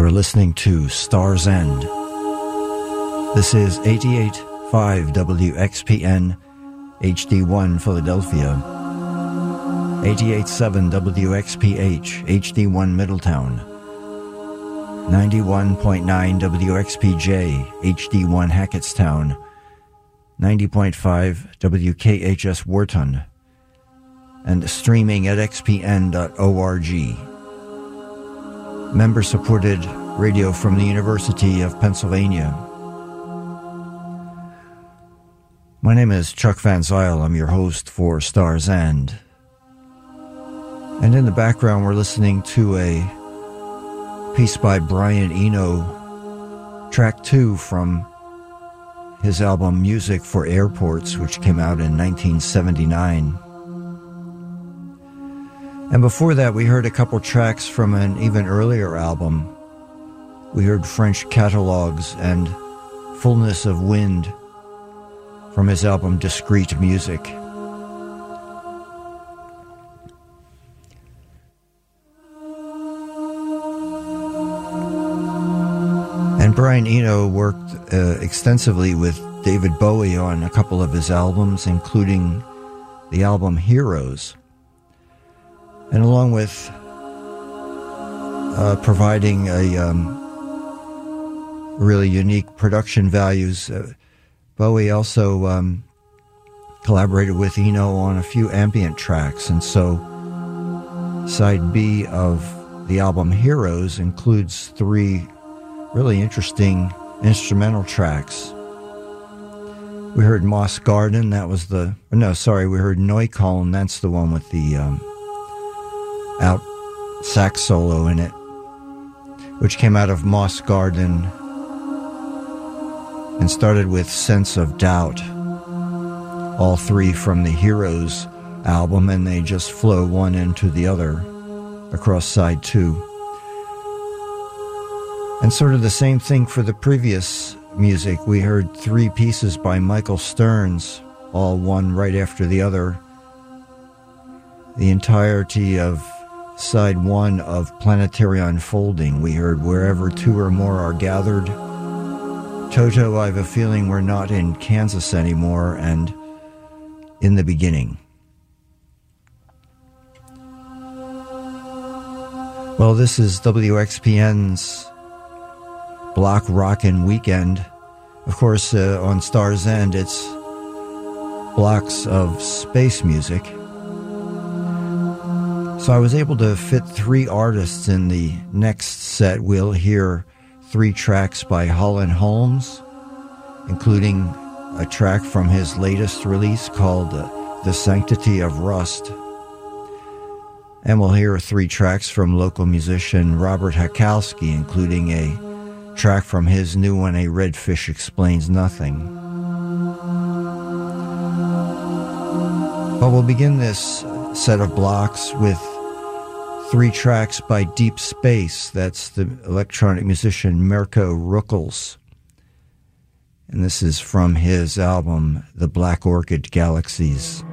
You're listening to Star's End. This is 88.5 WXPN HD1 Philadelphia, 88.7 WXPH HD1 Middletown, 91.9 WXPJ HD1 Hackettstown, 90.5 WKHS Wharton, and streaming at xpn.org. Member-supported radio from the University of Pennsylvania. My name is Chuck Van Zyl. I'm your host for Star's End. And in the background, we're listening to a piece by Brian Eno, track 2 from his album Music for Airports, which came out in 1979. And before that, we heard a couple tracks from an even earlier album. We heard French Catalogues and Fullness of Wind from his album Discreet Music. And Brian Eno worked extensively with David Bowie on a couple of his albums, including the album Heroes. And along with providing a really unique production values, Bowie also collaborated with Eno on a few ambient tracks. And so side B of the album Heroes includes 3 really interesting instrumental tracks. We heard Moss Garden, we heard Neukölln, that's the one with the out sax solo in it, which came out of Moss Garden and started with Sense of Doubt, all 3 from the Heroes album, and they just flow one into the other across side 2. And sort of the same thing for the previous music. We heard 3 pieces by Michael Stearns, all one right after the other. The entirety of side 1 of Planetary Unfolding. We heard Wherever Two or More Are Gathered, Toto, I Have a Feeling We're Not in Kansas Anymore, and In the Beginning. Well, this is WXPN's Block Rockin' Weekend. Of course, on Star's End, it's blocks of space music. So I was able to fit 3 artists in the next set. We'll hear 3 tracks by Holland Holmes, including a track from his latest release called The Sanctity of Rust. And we'll hear 3 tracks from local musician Robert Hakowski, including a track from his new one, A Redfish Explains Nothing. But we'll begin this set of blocks with 3 tracks by Deep Space. That's the electronic musician Mirko Ruckels. And this is from his album, The Black Orchid Galaxies.